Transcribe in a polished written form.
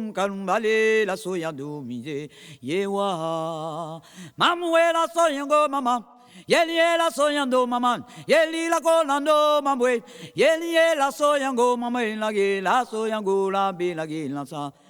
kum kalumbale la soyando mize yewa mamwe la soyango mama yeli la soyando mama yeli la kolando mamwe yeli la soyango mama la soyango la be la sa